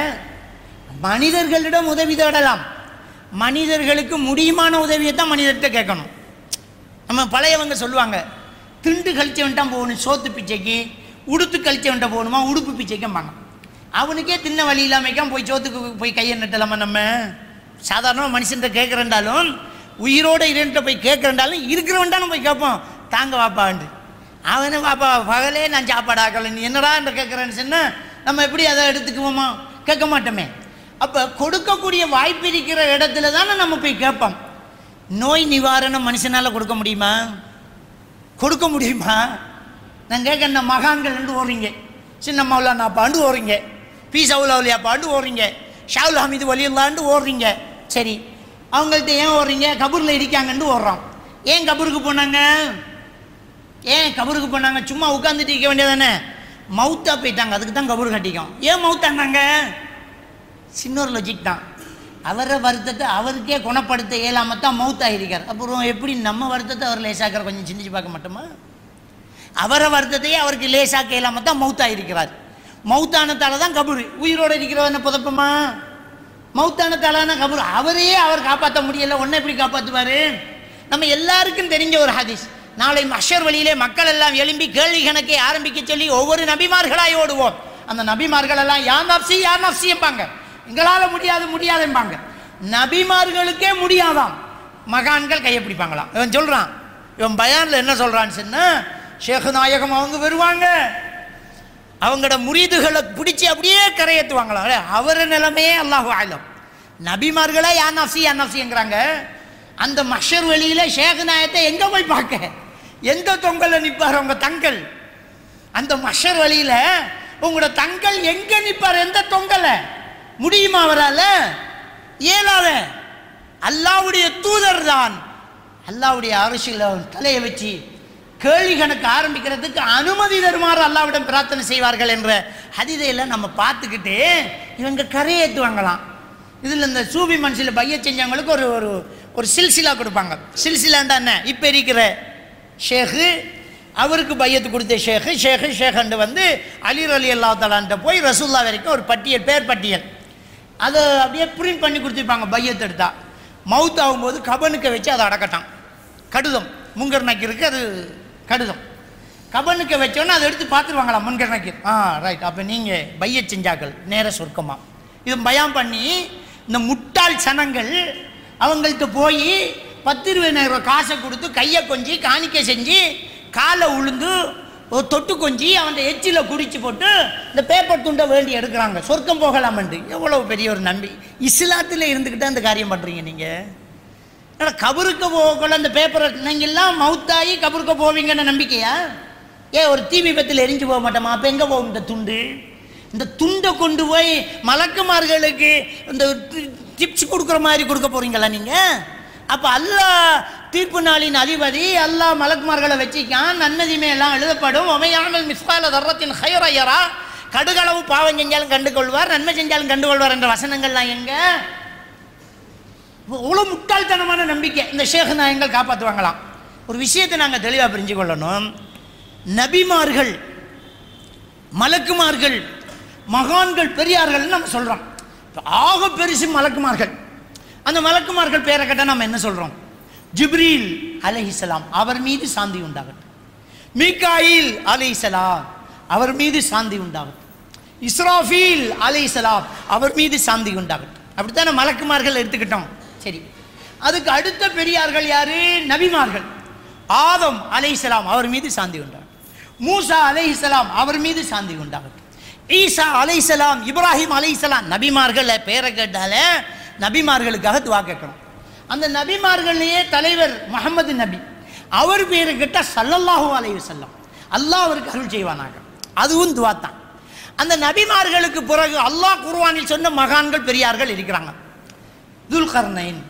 மனிதர்களிடம் உதவி தேடலாம், மனிதர்களுக்கு முடியுமான உதவியை தான் மனிதர்கிட்ட கேட்கணும். நம்ம பழையவங்க சொல்லுவாங்க, திண்டு கழிச்சவன்ட்டா போகணும் சோத்து பிச்சைக்கு, உடுத்து கழிச்சவன்ட்ட போகணுமா உடுப்பு பிச்சைக்கும்பாங்க. அவனுக்கே தின்ன வழி இல்லாமைக்கான் போய் சோத்துக்கு போய் கையை நட்டலாமா? நம்ம சாதாரணமாக மனுஷன்கிட்ட கேட்குறேன்டாலும், உயிரோடு இருன்ட்ட போய் கேட்குறேன்டாலும் இருக்கிறவன்டாலும் போய் கேட்போம், தாங்க வாப்பாண்டு. அவனு வாப்பா பகலே நான் சாப்பாடு ஆக்கலை, நீ என்னடா என்று கேட்குறேன்னு சொன்னால் நம்ம எப்படி அதை எடுத்துக்குவோமா? கேட்க மாட்டோமே. அப்போ கொடுக்கக்கூடிய வாய்ப்பு இருக்கிற இடத்துல தானே நம்ம போய் கேட்போம். நோய் நிவாரணம் மனுஷனால் கொடுக்க முடியுமா? கொடுக்க முடியுமா? நான் கேட்க, இந்த மகான்கள் ரெண்டு ஓடுறீங்க, சின்ன மௌலானா பாண்டு ஓடுறீங்க, பி சவுலாவுலியா பாண்டு ஓடுறீங்க, ஷாவுல் ஹமீது வலியுல்லாண்டு ஓடுறீங்க. சரி, அவங்கள்ட்ட ஏன் ஓடுறீங்க? கபூரில் இடிக்காங்கன்னு ஓடுறோம். ஏன் கபூருக்கு போனாங்க? ஏன் கபூருக்கு போனாங்க? சும்மா உட்காந்துட்டு இருக்க வேண்டியதானே? மவுத்தா போயிட்டாங்க, அதுக்கு தான் கபூர் கட்டிக்கும். ஏன் மவுத்தானாங்க? சின்ன ஒரு லாஜிக் தான். அவரை வருத்தத்தை அவருக்கே குணப்படுத்த இயலாமல் தான் மௌத்தாயிருக்கார். அப்புறம் எப்படி நம்ம வருத்தத்தை அவர் லேசாக்கிற கொஞ்சம் சிந்திச்சு பார்க்க மாட்டோமா? அவரை வருத்தத்தையே அவருக்கு லேசாக்க இயலாமல் தான் மௌத்தாயிருக்கிறார். மௌத்தானத்தால தான் கபூர். உயிரோடு இருக்கிறவன புதப்பமா? மௌத்தானத்தாலான கபூர். அவரையே அவர் காப்பாற்ற முடியல, ஒன்றை எப்படி காப்பாற்றுவார்? நம்ம எல்லாருக்கும் தெரிஞ்ச ஒரு ஹதீஸ். நாளை மஹ்ஷர் வழியிலே மக்கள் எல்லாம் எழும்பி கேள்வி கணக்கை ஆரம்பிக்க சொல்லி ஒவ்வொரு நபிமார்களாய் ஓடுவோம். அந்த நபிமார்கள் எல்லாம் யா நப்சி யா நப்சி எம்பாங்க. எங்களால் முடியாது முடியாது எம்பாங்க. நபிமார்களுக்கே முடியாதாம். மகான்கள் கையை பிடிப்பாங்களாம். இவன் சொல்கிறான், இவன் பயானில் என்ன சொல்கிறான்னு சொன்னால், ஷேக் நாயகம் அவங்க வருவாங்க, அவங்களோட முரீதுகளை பிடிச்சி அப்படியே கரையேற்றுவாங்களா. அவர் நிலைமையே அல்லாஹு ஆலம். நபிமார்களே யா நப்சி யா நப்சிங்கிறாங்க. அந்த மஹ்ஷர் வெளியில ஷேக் நாயத்தை எங்கே போய் பார்க்க? எந்த தொங்கலில் நிற்பார் அவங்க தங்கள்? அந்த மஹ்ஷர் வழியில உங்களோட தங்கள் எங்க நிற்பார்? எந்த தொங்கல முடியுமா அவரால்? இயலாத. அல்லாவுடைய தூதர் தான் அல்லாவுடைய அரசியல தலையை வச்சு கேள்வி கணக்கு ஆரம்பிக்கிறதுக்கு அனுமதி தருமாறு அல்லாவிடம் பிரார்த்தனை செய்வார்கள் என்ற ஹதீஸையெல்லாம் நம்ம பார்த்துக்கிட்டு இவங்க கரையேற்றுவாங்களாம். இதில் இந்த சூபி மனசில் பைய செஞ்சவங்களுக்கு ஒரு ஒரு ஒரு சில்சிலா கொடுப்பாங்க. சில்சிலாண்டா என்ன? இப்போ இருக்கிற ஷேகு அவருக்கு பையத்து கொடுத்த ஷேகு ஷேகு ஷேகண்டு வந்து அலி அலி அல்லா தலான்ட்ட போய் ரசூல்லா வரைக்கும் ஒரு பட்டியல், பேர் பட்டியல், அதை அப்படியே பிரிண்ட் பண்ணி கொடுத்துருப்பாங்க. பையத்து எடுத்தா மவுத் ஆகும்போது கபனுக்கு வச்சு அதை அடக்கட்டான். கடுதம் முங்கர் நக்கீருக்கு அது கடுதம். கபனுக்கு வச்சோன்னா அதை எடுத்து பார்த்துருவாங்களா முன்கர் நக்கீர். ஆ ரைட், அப்போ நீங்கள் பைய செஞ்சாக்கள் நேர சொர்க்கமா. இது பயம் பண்ணி இந்த முட்டாள் சனங்கள் அவங்கள்ட்ட போய் பத்து இருபதாயிரம் ரூபாய் காசை கொடுத்து கையை கொஞ்சி காணிக்கை செஞ்சு காலை உளுந்து ஒரு தொட்டு கொஞ்சி அவன் எச்சில குடிச்சு போட்டு இந்த பேப்பர் துண்டை வேண்டி எடுக்கிறாங்க சொர்க்கம் போகலாமண்டு. எவ்வளோ பெரிய ஒரு நம்பி இஸ்லாத்தில் இருந்துக்கிட்டே அந்த காரியம் பண்ணுறீங்க நீங்கள். ஆனால் கபருக்கு போகல அந்த பேப்பரை நீங்கள்லாம் மவுத்தாகி கபருக்கு போவீங்கன்னு நம்பிக்கையா? ஏன் ஒரு தீ விபத்தில் எரிஞ்சு போக மாட்டோமா? அப்போ எங்கே போகும் இந்த துண்டு? இந்த துண்டை கொண்டு போய் மலக்குமார்களுக்கு இந்த டிப்ஸ் கொடுக்குற மாதிரி கொடுக்க போகிறீங்களா நீங்கள்? அப்போ அல்லாஹ் தீர்ப்பு நாளின் அதிபதி, அல்லாஹ் மலக்குமார்களை வச்சிக்கான், நன்மதிமே எல்லாம் எழுதப்படும். ஒமையாமல் மிஸ்கால தர்றத்தின் ஹைரயரா, கடுகளவு பாவம் செஞ்சாலும் கண்டு கொள்வார், நன்மை செஞ்சாலும் கண்டு கொள்வார் என்ற வசனங்கள்லாம் எங்க? அவ்வளோ முட்டாள்தனமான நம்பிக்கை. இந்த ஷேக் நாயங்கள் காப்பாற்றுவாங்களாம். ஒரு விஷயத்தை நாங்கள் தெளிவாக புரிஞ்சு கொள்ளணும். நபிமார்கள், மலக்குமார்கள், மகான்கள், பெரியார்கள் நம்ம சொல்கிறோம். ஆக பெருசு மலக்குமார்கள். அந்த மலக்குமார்கள் பேரை கேட்டால் நம்ம என்ன சொல்கிறோம்? ஜிப்ரீல் அலைஹிஸ்ஸலாம் அவர் மீது சாந்தி உண்டாகட்டும். மீகாயில் அலைஹிஸ்ஸலாம் அவர் மீது சாந்தி உண்டாகட்டும். இஸ்ராஃபீல் அலைஹிஸ்ஸலாம் அவர் மீது சாந்தி உண்டாகட்டும். அப்படித்தானே மலக்குமார்கள் எடுத்துக்கிட்டோம். சரி, அதுக்கு அடுத்த பெரியார்கள் யாரு? நபிமார்கள். ஆதம் அலைஹிஸ்ஸலாம் அவர் மீது சாந்தி உண்டாகட்டும். மூசா அலைஹிஸ்ஸலாம் அவர் மீது சாந்தி உண்டாகட்டும். ஈசா அலைஹிஸ்ஸலாம், இப்ராஹிம் அலைஹிஸ்ஸலாம். நபிமார்கள் பேரை கேட்டால நபிமார்களுக்காக துவா கேட்கணும். அந்த நபிமார்களையே தலைவர் முஹம்மது நபி, அவர் பேரை கேட்டால் ஸல்லல்லாஹு அலைஹி வஸல்லம், அல்லாஹ் அவருக்கு அருள் செய்வானாக. அதுவும் துவா தான். அந்த நபிமார்களுக்கு பிறகு அல்லாஹ் குர்ஆனில் சொன்ன மகான்கள் பெரியார்கள் இருக்கிறாங்க. துல்கர்னைன்,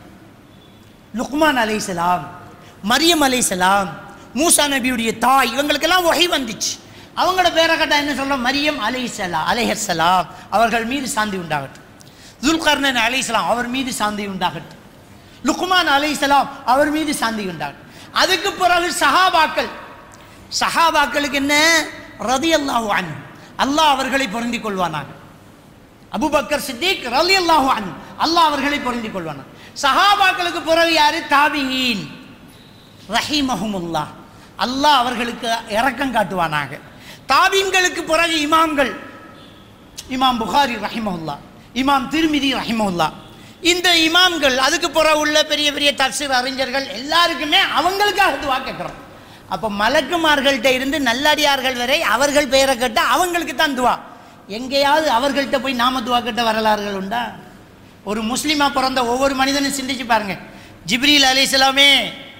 லுக்மான் அலைஹிஸ்ஸலாம், மரியம் அலைஹிஸ்ஸலாம், மூசா நபியுடைய தாய், இவங்களுக்கெல்லாம் வஹி வந்துச்சு. அவங்களோட பேரை கேட்டால் என்ன சொல்ல? மரியம் அலைஹிஸ்ஸலாம் அலைஹிஸ்ஸலாம் அவர்கள் மீது சாந்தி உண்டாகட்டும். துல்கர்னைன் அலைஹிஸ்ஸலாம் அவர் மீது சாந்தி உண்டாகட்டும். லுக்மான் அலைஹிஸ்ஸலாம் அவர் மீது சாந்தி உண்டாகட்டும். அதுக்கு பிறகு சஹாபாக்கள். சஹாபாக்களுக்கு என்ன? ரலியல்லாஹு அன்ஹு, அல்லாஹ் அவர்களை பொருந்திக் கொள்வானாக. அபூபக்கர் சித்திக் ரலியல்லாஹு அன்ஹு, அல்லாஹ் அவர்களை பொருந்திக் கொள்வானாக. சஹாபாக்களுக்கு பிறகு யாரு? தாபிஈன் ரஹிமஹுமுல்லாஹ், அல்லாஹ் அவர்களுக்கு இரக்கம் காட்டுவானாக. தாபீன்களுக்கு பிறகு இமாம்கள், இமாம் புகாரி ரஹிமஹுல்லாஹ், இமாம் திர்மிதி ரஹிமஹுல்லாஹ். இந்த இமாம்கள், அதுக்கு பிறகு உள்ள பெரிய பெரிய தஃசீர் அறிஞர்கள் எல்லாருக்குமே அவங்களுக்காக துவா கேட்குறோம். அப்போ மலக்குமார்கள்ட்ட இருந்து நல்லடியார்கள் வரை அவர்கள் பெயரை கேட்டால் அவங்களுக்கு தான் துவா. எங்கேயாவது அவர்கள்ட்ட போய் நாம துவா கேட்ட வரலாறுகள் உண்டா? ஒரு முஸ்லீமாக பிறந்த ஒவ்வொரு மனிதனும் சிந்திச்சு பாருங்க. ஜிப்ரீல் அலைஹிஸ்ஸலாமே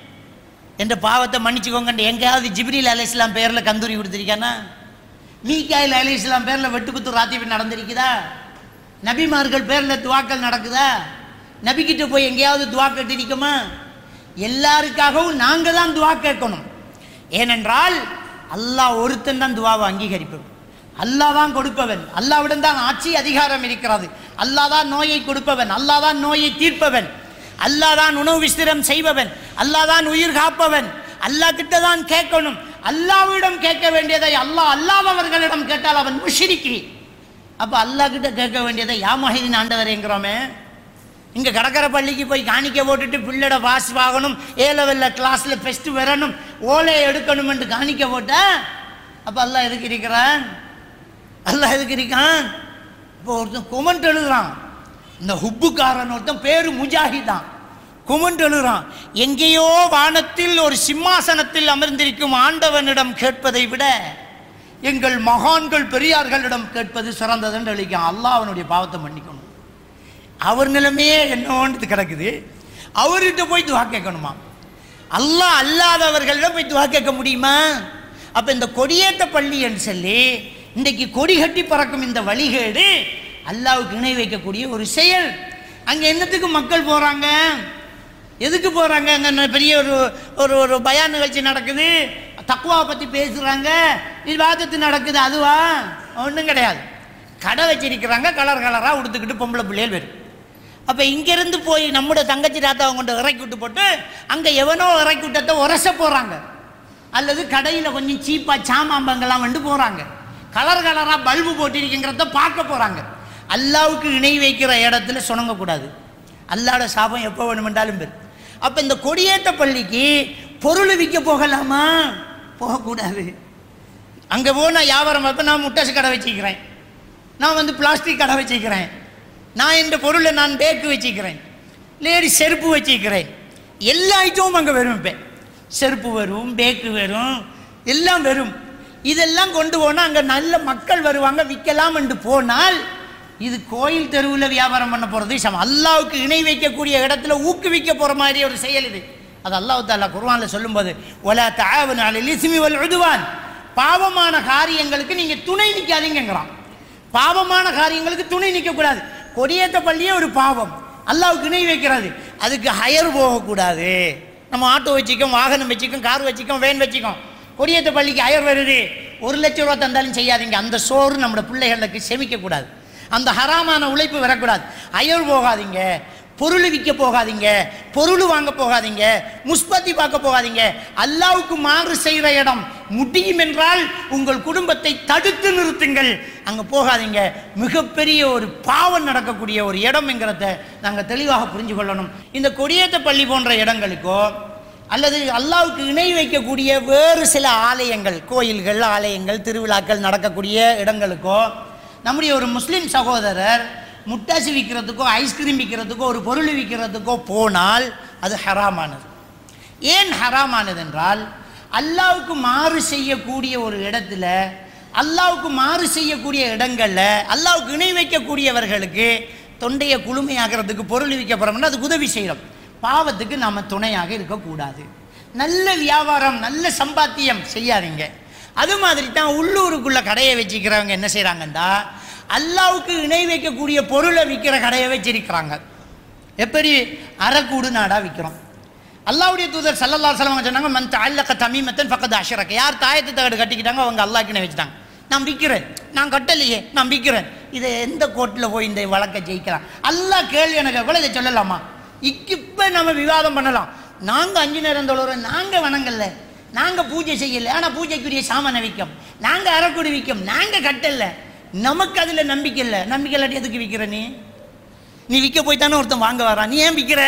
என்ற பாவத்தை மன்னிச்சுக்கோங்க, எங்கேயாவது ஜிப்ரீல் அலைஹிஸ்ஸலாம் பேரில் கந்தூரி கொடுத்துருக்கானா? மீகாயில் அலைஹிஸ்ஸலாம் பேரில் வெட்டுக்குத்து ராத்திபி நடந்திருக்குதா? நபிமார்கள் பேரில் துவாக்கள் நடக்குதா? நபிக்கிட்ட போய் எங்கேயாவது துவா கேட்டிருக்கோமா? எல்லாருக்காகவும் நாங்கள் தான் துவா கேட்கணும். ஏனென்றால் அல்லாஹ் ஒருத்தன் தான் துவாவை அங்கீகரிப்பவன், அல்லாஹ் தான் கொடுப்பவன், அல்லாஹ்விடம் தான் ஆட்சி அதிகாரம் இருக்கிறது. அல்லாஹ் தான் நோயை கொடுப்பவன், அல்லாஹ் தான் நோயை தீர்ப்பவன், அல்லாஹ் தான் உணவு விஸ்திரம் செய்பவன், அல்லாஹ் தான் உயிர் காப்பவன். அல்லாஹ் கிட்ட தான் கேட்கணும். அல்லாஹ்விடம் கேட்க வேண்டியதை அல்லாஹ் அல்லாதவர்களிடம் கேட்டால் அவன் முஷ்ரிக்கி. அப்போ அல்லாஹ் கிட்ட கேட்க வேண்டியதை யா மஹீதின் ஆண்டவரேங்கிறோமே. இங்கே கடற்கரை பள்ளிக்கு போய் காணிக்க போட்டுட்டு பிள்ளட பாஸ் வாங்கணும், ஏ லெவலில் கிளாஸில் ஃபெஸ்ட்டு வரணும், ஓலையை எடுக்கணுமென்று காணிக்க போட்ட அப்போ அல்லாஹ் எதுக்கு இருக்கிறான்? அல்லாஹ் எதுக்கு இருக்கான்? இப்போ ஒருத்தன் கொமெண்ட் எழுதுறான், இந்த ஹுப்புக்காரன் ஒருத்தன் பேரு முஜாஹிதான், கொமெண்ட் எழுதுறான், எங்கேயோ வானத்தில் ஒரு சிம்மாசனத்தில் அமர்ந்திருக்கும் ஆண்டவனிடம் கேட்பதை விட எங்கள் மகான்கள் பெரியார்களிடம் கேட்பது சிறந்ததுன்னு எழுதிக்கான். அல்லாஹ் அவனுடைய பாவத்தை மன்னிக்கணும். அவர் நிலைமையே என்னோன்றது கிடக்குது, அவர்கிட்ட போய் துவா கேட்கணுமா? அல்லாஹ் அல்லாதவர்களிடம் போய் துவா கேட்க முடியுமா? அப்போ இந்த கொடியேற்ற பள்ளி என்று சொல்லி இன்றைக்கு கொடி கட்டி பறக்கும் இந்த வழிகேடு அல்லாஹ்வுக்கு இணை வைக்கக்கூடிய ஒரு செயல். அங்கே என்னத்துக்கு மக்கள் போகிறாங்க? எதுக்கு போகிறாங்க? அங்கே பெரிய ஒரு ஒரு ஒரு பயான் நிகழ்ச்சி நடக்குது, தக்வாவை பற்றி பேசுகிறாங்க, விவாதத்து நடக்குது, அதுவா? ஒன்றும் கிடையாது. கடை வச்சிருக்கிறாங்க, கலர் கலராக உடுத்துக்கிட்டு பொம்பளை பிள்ளைகள் வரும். அப்போ இங்கேருந்து போய் நம்முடைய தங்கச்சி தாத்தாவை கொண்டு இறக்கி விட்டு போட்டு அங்கே எவனோ இறக்கி விட்டத்தை உரச போகிறாங்க, அல்லது கடையில் கொஞ்சம் சீப்பாக சாமாம்பங்கள்லாம் வந்து போகிறாங்க, கலர் கலராக பல்பு போட்டிருக்குங்கிறத பார்க்க போகிறாங்க. அல்லாவுக்கு இணை வைக்கிற இடத்துல சுணங்கக்கூடாது. அல்லாவோட சாபம் எப்போ வேணுமென்றாலும் பேர். அப்போ இந்த கொடியேற்ற பள்ளிக்கு பொருள் விற்க போகலாமா? போகக்கூடாது. அங்கே போனால் வியாபாரம் பார்ப்ப, நான் முட்டாசு கடை வச்சுக்கிறேன், நான் வந்து பிளாஸ்டிக் கடை வச்சுக்கிறேன், நான் இந்த பொருளை நான் பேக்கு வச்சுக்கிறேன், லேடி செருப்பு வச்சுக்கிறேன், எல்லா ஐட்டமும் அங்கே வரும். இப்போ செருப்பு வரும், பேக்கு வரும், எல்லாம் வரும். இதெல்லாம் கொண்டு போனால் அங்கே நல்ல மக்கள் வருவாங்க, விற்கலாம் என்று போனால் இது கோயில் தெருவில் வியாபாரம் பண்ண போகிறது சமம். அல்லாவுக்கு இணை வைக்கக்கூடிய இடத்துல ஊக்குவிக்க போகிற மாதிரி ஒரு செயல் இது. அது அல்லாஹ் தஆலா குர்ஆனில் சொல்லும்போது வலா தஆவனு அலல் இஸ்மி வல் உதுவான், பாவமான காரியங்களுக்கு நீங்கள் துணை நிற்காதீங்கிறான். பாவமான காரியங்களுக்கு துணை நிற்கக்கூடாது. கொடியேற்ற பள்ளியே ஒரு பாவம், அல்லாவுக்கு இணை வைக்கிறது, அதுக்கு ஹயர் போகக்கூடாது. நம்ம ஆட்டோ வச்சுக்கோம், வாகனம் வச்சுக்கோம், கார் வச்சுக்கோம், வேன் வச்சுக்கோம், கொடியேற்ற பள்ளிக்கு ஹயர் வருது, ஒரு லட்சம் ரூபா தந்தாலும் செய்யாதீங்க. அந்த சோறு நம்மளோட பிள்ளைகளுக்கு செமிக்கக்கூடாது, அந்த ஹராமான உழைப்பு வரக்கூடாது. அயர் போகாதீங்க, பொருள் விற்க போகாதீங்க, பொருள் வாங்க போகாதீங்க, முஸ்பத்தி பார்க்க போகாதீங்க. அல்லாவுக்கு மாறு செய்கிற இடம் முடியும் என்றால் உங்கள் குடும்பத்தை தடுத்து நிறுத்துங்கள், அங்கே போகாதீங்க. மிகப்பெரிய ஒரு பாவம் நடக்கக்கூடிய ஒரு இடம்ங்கிறத நாங்கள் தெளிவாக புரிஞ்சு கொள்ளணும். இந்த கொடியேற்ற பள்ளி போன்ற இடங்களுக்கோ அல்லது அல்லாவுக்கு இணை வைக்கக்கூடிய வேறு சில ஆலயங்கள், கோயில்கள், ஆலயங்கள், திருவிழாக்கள் நடக்கக்கூடிய இடங்களுக்கோ நம்முடைய ஒரு முஸ்லீம் சகோதரர் முட்டாசி விற்கிறதுக்கோ ஐஸ்கிரீம் விற்கிறதுக்கோ ஒரு பொருள் விற்கிறதுக்கோ போனால் அது ஹராமானது. ஏன் ஹராமானது என்றால் அல்லாவுக்கு மாறு செய்யக்கூடிய ஒரு இடத்துல, அல்லாவுக்கு மாறு செய்யக்கூடிய இடங்களில் அல்லாவுக்கு இணை வைக்கக்கூடியவர்களுக்கு தொண்டையை குளுமையாகிறதுக்கு பொருள் விற்க போகிறோம்னா அதுக்கு உதவி செய்கிறோம். பாவத்துக்கு நாம் துணையாக இருக்கக்கூடாது. நல்ல வியாபாரம், நல்ல சம்பாத்தியம் செய்யாதீங்க. அது மாதிரி தான் உள்ளூருக்குள்ள கடையை வச்சுக்கிறவங்க என்ன செய்கிறாங்கண்டா அல்லாவுக்கு இணை வைக்கக்கூடிய பொருளை விற்கிற கடையை வச்சிருக்கிறாங்க. எப்படி? அறக்கூடு நாடாக விற்கிறோம். அல்லாவுடைய தூதர் ஸல்லல்லாஹு அலைஹி வஸல்லம் சொன்னாங்க, மன் தஅல்லக தமீமத்தன் ஃபக்கத் அஷ்ரக. யார் தாயத்து தகடு கட்டிக்கிட்டாங்க அவங்க அல்லாஹ்க்கு இணை வச்சுட்டாங்க. நான் விற்கிறேன், நான் கட்டலையே, நான் விற்கிறேன். இதை எந்த கோர்ட்டில் போய் இந்த வழக்கை ஜெயிக்கலாம்? அல்லாஹ் கேள்வி எனக்கு கூட இதை சொல்லலாமா? இப்போ நம்ம விவாதம் பண்ணலாம். நாங்கள் அஞ்சு நேரம் தொழுறோம், நாங்கள் வணங்கல்ல, நாங்கள் பூஜை செய்யலை, ஆனால் பூஜைக்குரிய சாமானை விற்கும், நாங்கள் அறக்குடி விற்கும், நாங்கள் கட்டல, நமக்கு அதில் நம்பிக்கை இல்லை. நம்பிக்கை இல்லாட்டி எதுக்கு விற்கிற? நீ நீ விற்க போய் தானே ஒருத்தன் வாங்க வரான், நீ ஏன் விற்கிற?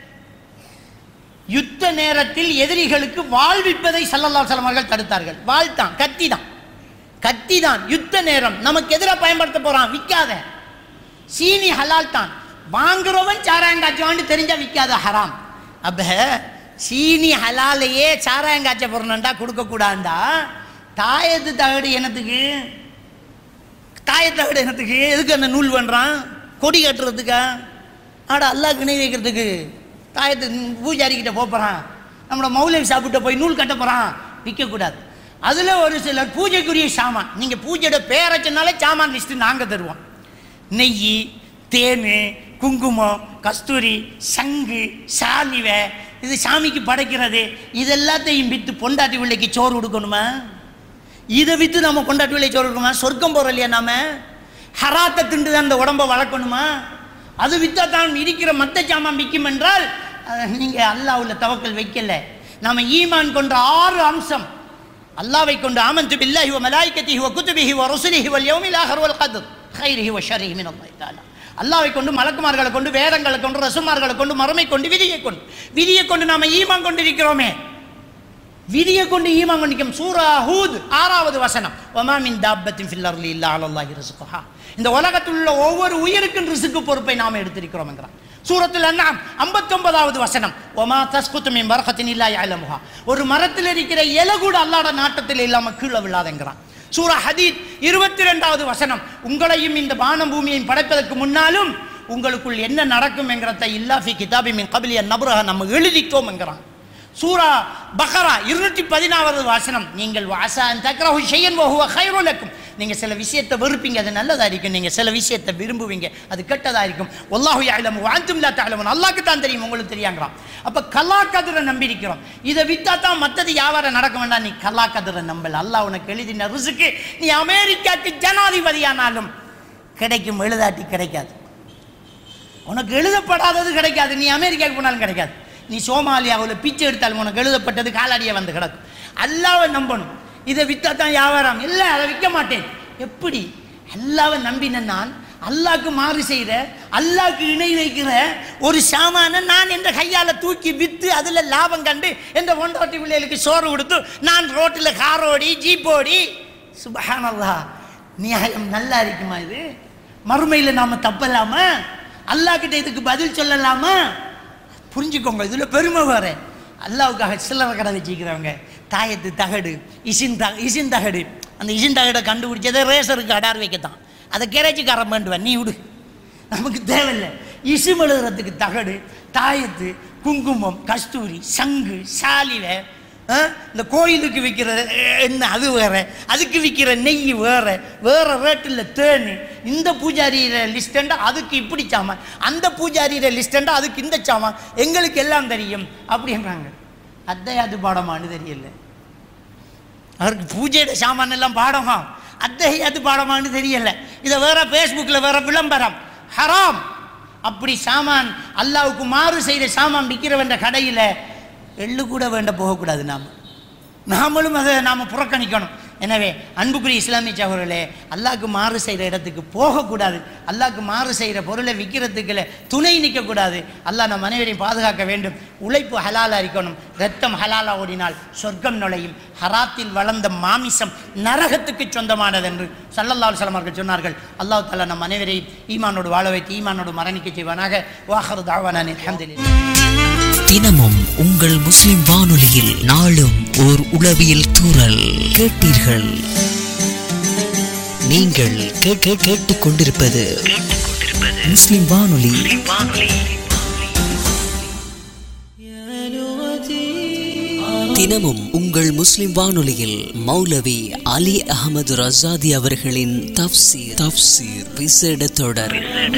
யுத்த நேரத்தில் எதிரிகளுக்கு வாழ்விப்பதை ஸல்லல்லாஹு அலைஹி வஸல்லம் அவர்கள் தடுத்தார்கள். வாழ்த்தான், கத்தி தான், கத்தி தான். யுத்த நேரம் நமக்கு எதிராக பயன்படுத்த போகிறான், விற்காத. சீனி ஹலால் தான், வாங்குறவன் சாராயங்காய்ச்சுவான்னு தெரிஞ்சா விற்காத, ஹராம். அப்ப சீனி ஹலாலையே சாராயங்காய்ச்ச போறணுண்டா கொடுக்கக்கூடாண்டா. தாயத்து தகடு என்னத்துக்கு? தாயத்து தகடு என்னத்துக்கு? எதுக்கு அந்த நூல் பண்ணுறான்? கொடி கட்டுறதுக்கா? ஆடா அல்லாஹ்க்கு இணை வைக்கிறதுக்கு தாயத்து பூஜாரிக்கிட்ட போகிறான், நம்மளோட மௌலவி சாப்பிட்ட போய் நூல் கட்ட போகிறான், விற்கக்கூடாது. அதில் ஒரு சிலர் பூஜைக்குரிய சாமான், நீங்கள் பூஜையோட பேரச்சனாலே சாமான் லிஸ்ட்டு நாங்கள் தருவோம். நெய், தேன், குங்குமம், கஸ்தூரி, சங்கு, சாலிவை, இது சாமிக்கு படைக்கிறது, இதெல்லாத்தையும் விற்று பொண்டாட்டி பிள்ளைக்கு சோறு கொடுக்கணுமா? இதை விற்று நம்ம பொண்டாட்டி பிள்ளை சோறு கொடுக்கணுமா? சொர்க்கம் போகிறோம் இல்லையா? நாம ஹராத்தை திண்டு தான் அந்த உடம்பை வளர்க்கணுமா? அது வித்தா தான் இருக்கிற மத்த சாமான் விற்கும் என்றால் நீங்க அல்லாஹ்வுல தவக்கல் வைக்கல. நாம ஈமான் கொண்ட ஆறு அம்சம், அல்லாஹ்வை கொண்டு ஆமன்து பில்லாஹி வ மலாயிகத்திஹி வ குதுபிஹி வ ருசுலிஹி வல் யௌமில் ஆஹிர் வல் கத்ர் கைரிஹி வ ஷர்ரிஹி மின் அல்லாஹ் தஆலா. அல்லாஹ்வை கொண்டு, மலக்குமார்களை கொண்டு, வேதங்களை கொண்டு, ரசூல்மார்களை கொண்டு, மறுமை கொண்டு, விதியை கொண்டு விதியை கொண்டு நாம ஈமான் கொண்டிருக்கிறோமே. விதியை கொண்டு ஈமான் கொண்டிருக்கும். சூரா ஹூத் ஆறாவது வசனம், வமா மின் தாப்பத்தின் ஃபில் அர்லி இல்லா அலல்லாஹி ரிஸ்குஹா. இந்த உலகத்தில் உள்ள ஒவ்வொரு உயிருக்கும் ரிஸ்க் பொறுப்பை நாம் எடுத்திருக்கிறோம் என்கிறான். சூரத்துல் அன்ஆம் ஐம்பத்தி ஒன்பதாவது வசனம், வமா தஸ்குது மின் பர்கத்தின் இல்லா யஅலமுஹா. ஒரு மரத்தில் இருக்கிற இலை கூட அல்லாஹ்வுடைய நாட்டத்தில் இல்லாம கீழே விழாதேங்கிறான். சூரா ஹதீத் இருபத்தி ரெண்டாவது வசனம், உங்களையும் இந்த வானம் பூமியையும் படைப்பதற்கு முன்னாலும் உங்களுக்குள் என்ன நடக்கும் என்கிறத இல்லா ஃபி கிதாபி மின் கப்லி அன் நப்ரஹ நம்ம எழுதிட்டோம் என்கிறான். சூரா பக்ரா இருநூற்றி பதினாறாவது வசனம், நீங்கள் வாசா அன் தக்ரஹு ஷையன் வ ஹுவ கைரு லக்கும். நீங்க சில விஷயத்தை வெறுப்பீங்க, அது நல்லதா இருக்கும். நீங்க சில விஷயத்தை விரும்புவீங்க, அது கெட்டதா இருக்கும். வல்லாஹு யஅலமு வ அன்தும் லா தஅலமூன். அல்லாஹ்க்கு தான் தெரியும், உங்களுக்கு தெரியாங்கறான். அப்ப கலா கதிரை நம்பி இருக்கிறோம். இதை வித்தா தான் மற்றது வியாபாரம் நடக்க வேண்டாம். நீ கலா கதிரை நம்பல. அல்லாஹ் உனக்கு எழுதின ரிஸ்க் நீ அமெரிக்காக்கு ஜனாதிபதியானாலும் கிடைக்கும், எழுதாட்டி கிடைக்காது. உனக்கு எழுதப்படாதது கிடைக்காது. நீ அமெரிக்காவுக்கு போனாலும் கிடைக்காது. நீ சோமாலியாவில் பிச்சை எடுத்தாலும் உனக்கு எழுதப்பட்டது காலாடியை வந்து கிடக்கும். அல்லாஹ்வை நம்பணும். இதை வித்தா தான் வியாபாரம் இல்லை, அதை விற்க மாட்டேன். எப்படி? அல்லாஹ்வை நம்பின நான் அல்லாஹ்க்கு மாறு செய்கிற, அல்லாஹ்க்கு இணை வைக்கிற ஒரு சாமான நான் என்ற கையால் தூக்கி விற்று அதில் லாபம் கண்டு என்ற ஒன்றாட்டி பிள்ளைகளுக்கு சோறு கொடுத்து நான் ரோட்டில் காரோடி ஜீப்போடி, சுப்ஹானல்லாஹ், நியாயம் நல்லா இருக்குமா? இது மறுமையில் நாம் தப்பலாமா? அல்லாஹ்கிட்ட இதுக்கு பதில் சொல்லலாமா? புரிஞ்சுக்கோங்க, இதில் பெருமை வேறு. அல்லாவுக்காக சில்லறை கடை வச்சுக்கிறவங்க தாயத்து தகடு, இசின் த இசின் தகடு, அந்த இசின் தகடை கண்டுபிடிச்சதை ரேசருக்கு அடார் வைக்கத்தான். அதை கிரைச்சிக்காரன் வேண்டுவேன், நீ விடு, நமக்கு தேவையில்லை. இசும் எழுதுறதுக்கு தகடு, தாயத்து, குங்குமம், கஸ்தூரி, சங்கு, சாலிவை, இந்த கோயிலுக்கு விற்கிற என்ன அது வேற, அதுக்கு விற்கிற நெய் வேற, வேற ரேட்டில் தேனு. இந்த பூஜாரியில லிஸ்டண்டா அதுக்கு இப்படி சாமான், அந்த பூஜாரியில லிஸ்டண்டா அதுக்கு இந்த சாமான், எங்களுக்கு எல்லாம் தெரியும் அப்படின்றாங்க. அத்தையாது பாடமானு தெரியல அவருக்கு. பூஜையோட சாமான் எல்லாம் பாடமா, அத்தையாது பாடமானு தெரியல. இதை வேற ஃபேஸ்புக்கில் வேற விளம்பரம், ஹராம். அப்படி சாமான் அல்லாவுக்கு மாறு செய்கிற சாமான் விற்கிறவன்ற கடையில் எள்ளு கூட வேண்ட போகக்கூடாது. நாம் நாமளும் அதை நாம் புறக்கணிக்கணும். எனவே அன்புக்குரிய இஸ்லாமிய சகோதரர்களே, அல்லாஹ்க்கு மாறு செய்கிற இடத்துக்கு போகக்கூடாது. அல்லாஹ்க்கு மாறு செய்கிற பொருளை விற்கிறதுக்குள்ள துணை நிற்கக்கூடாது. அல்லாஹ் நம் அனைவரையும் பாதுகாக்க வேண்டும். உழைப்பு ஹலாலாக இருக்கணும். ரத்தம் ஹலாலா ஓடினால் சொர்க்கம் நுழையும். ஹராத்தில் வளர்ந்த மாமிசம் நரகத்துக்கு சொந்தமானது என்று ஸல்லல்லாஹு அலைஹி வஸல்லம் அவர்கள் சொன்னார்கள். அல்லாஹ் தஆலா நம் அனைவரையும் ஈமானோடு வாழ வைத்து ஈமானோடு மரணிக்க செய்வானாக. வாஹிரு தஅவானா அல்ஹம்துலில்லாஹ். தினமும் உங்கள் முஸ்லிம் வானொலியில் நாளும் ஓர் உளவியல் தூறல் கேட்டீர்கள். நீங்கள் கேட்க கேட்டுக் கொண்டிருப்பது முஸ்லிம் வானொலி. தினமும் உங்கள் முஸ்லிம் வானொலியில் மௌலவி அலி அஹமது ரஸாதி அவர்களின் தஃப்சீர் தஃப்சீர் விசேட தொடர்.